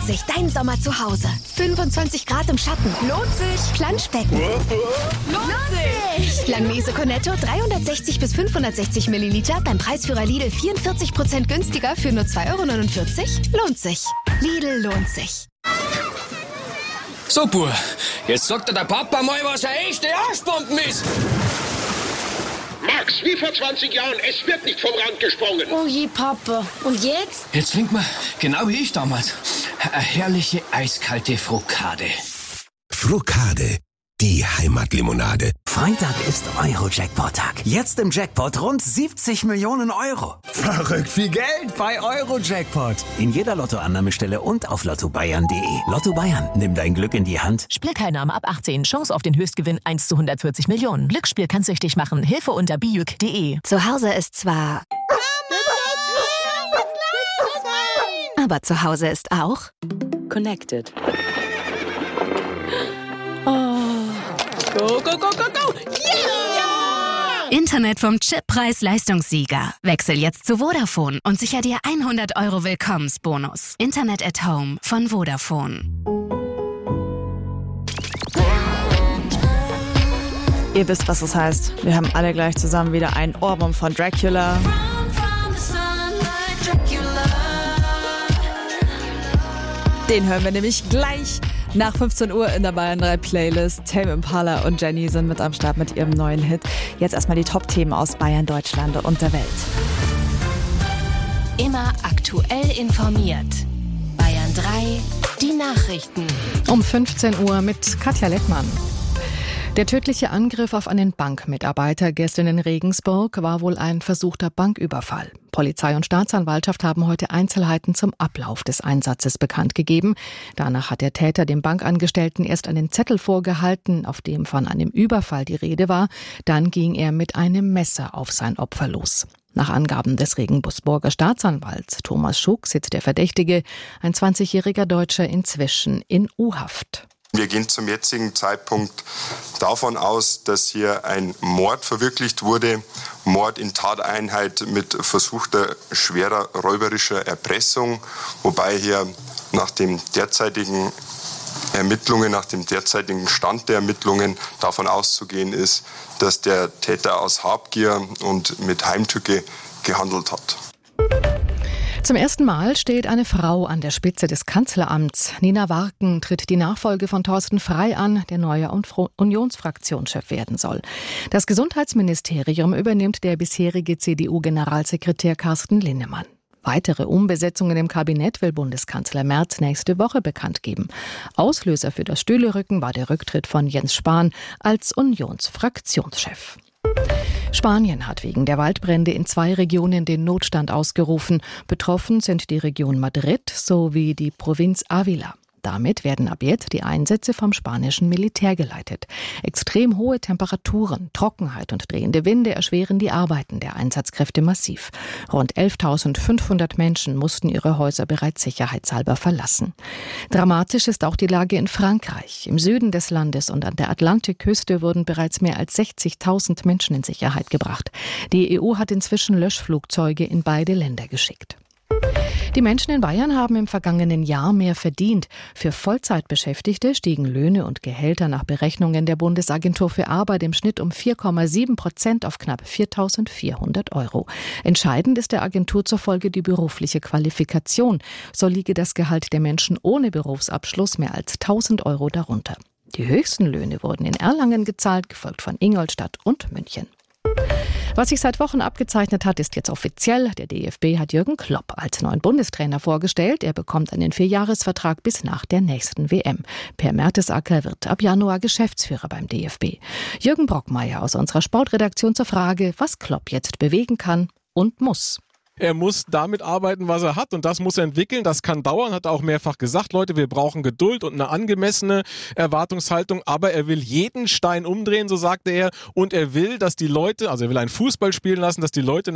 sich dein Sommer zu Hause. 25 Grad im Schatten. Lohnt sich. Planschbecken. Lohnt sich. Langnese Cornetto 360 bis 560 Milliliter beim Preisführer Lidl 44% günstiger für nur 2,49 €. Lohnt sich. Lidl lohnt sich. So, Bub, jetzt sagt der Papa mal, was eine echte Arschbomben ist. Max, wie vor 20 Jahren, es wird nicht vom Rand gesprungen. Oh je, Papa. Und jetzt? Jetzt trinkt man, genau wie ich damals, eine herrliche eiskalte Frokade. Frokade, die Heimatlimonade. Freitag ist Euro-Jackpot-Tag. Jetzt im Jackpot rund 70 Millionen Euro. Verrückt viel Geld bei Euro-Jackpot. In jeder Lottoannahmestelle und auf lottobayern.de. Lotto Bayern, nimm dein Glück in die Hand. Spielteilnahme ab 18. Chance auf den Höchstgewinn 1 zu 140 Millionen. Glücksspiel kann süchtig machen. Hilfe unter bijuk.de. Zu Hause ist zwar... aber zu Hause ist auch... Connected. Go, go, go, go, go! Yeah! Internet vom Chip Preis-Leistungssieger. Wechsel jetzt zu Vodafone und sicher dir 100 € Willkommensbonus. Internet at Home von Vodafone. Ihr wisst, was das heißt. Wir haben alle gleich zusammen wieder einen Ohrwurm von Dracula. Den hören wir nämlich gleich nach 15 Uhr in der Bayern 3 Playlist. Tame Impala und Jenny sind mit am Start mit ihrem neuen Hit. Jetzt erstmal die Top-Themen aus Bayern, Deutschland und der Welt. Immer aktuell informiert. Bayern 3, die Nachrichten. Um 15 Uhr mit Katja Lettmann. Der tödliche Angriff auf einen Bankmitarbeiter gestern in Regensburg war wohl ein versuchter Banküberfall. Polizei und Staatsanwaltschaft haben heute Einzelheiten zum Ablauf des Einsatzes bekannt gegeben. Danach hat der Täter dem Bankangestellten erst einen Zettel vorgehalten, auf dem von einem Überfall die Rede war. Dann ging er mit einem Messer auf sein Opfer los. Nach Angaben des Regensburger Staatsanwalts Thomas Schuck sitzt der Verdächtige, ein 20-jähriger Deutscher, inzwischen in U-Haft. Wir gehen zum jetzigen Zeitpunkt davon aus, dass hier ein Mord verwirklicht wurde. Mord in Tateinheit mit versuchter schwerer räuberischer Erpressung. Wobei hier nach den derzeitigen Ermittlungen, nach dem derzeitigen Stand der Ermittlungen davon auszugehen ist, dass der Täter aus Habgier und mit Heimtücke gehandelt hat. Zum ersten Mal steht eine Frau an der Spitze des Kanzleramts. Nina Warken tritt die Nachfolge von Thorsten Frey an, der neuer Unionsfraktionschef werden soll. Das Gesundheitsministerium übernimmt der bisherige CDU-Generalsekretär Carsten Linnemann. Weitere Umbesetzungen im Kabinett will Bundeskanzler Merz nächste Woche bekannt geben. Auslöser für das Stühlerücken war der Rücktritt von Jens Spahn als Unionsfraktionschef. Spanien hat wegen der Waldbrände in 2 Regionen den Notstand ausgerufen. Betroffen sind die Region Madrid sowie die Provinz Ávila. Damit werden ab jetzt die Einsätze vom spanischen Militär geleitet. Extrem hohe Temperaturen, Trockenheit und drehende Winde erschweren die Arbeiten der Einsatzkräfte massiv. Rund 11.500 Menschen mussten ihre Häuser bereits sicherheitshalber verlassen. Dramatisch ist auch die Lage in Frankreich. Im Süden des Landes und an der Atlantikküste wurden bereits mehr als 60.000 Menschen in Sicherheit gebracht. Die EU hat inzwischen Löschflugzeuge in beide Länder geschickt. Die Menschen in Bayern haben im vergangenen Jahr mehr verdient. Für Vollzeitbeschäftigte stiegen Löhne und Gehälter nach Berechnungen der Bundesagentur für Arbeit im Schnitt um 4,7% auf knapp 4.400 €. Entscheidend ist der Agentur zufolge die berufliche Qualifikation. So liege das Gehalt der Menschen ohne Berufsabschluss mehr als 1.000 € darunter. Die höchsten Löhne wurden in Erlangen gezahlt, gefolgt von Ingolstadt und München. Was sich seit Wochen abgezeichnet hat, ist jetzt offiziell. Der DFB hat Jürgen Klopp als neuen Bundestrainer vorgestellt. Er bekommt einen 4-Jahres-Vertrag bis nach der nächsten WM. Per Mertesacker wird ab Januar Geschäftsführer beim DFB. Jürgen Brockmeier aus unserer Sportredaktion zur Frage, was Klopp jetzt bewegen kann und muss. Er muss damit arbeiten, was er hat, und das muss er entwickeln. Das kann dauern, hat er auch mehrfach gesagt. Leute, wir brauchen Geduld und eine angemessene Erwartungshaltung, aber er will jeden Stein umdrehen, so sagte er, und er will, dass die Leute, also er will einen Fußball spielen lassen, dass die Leute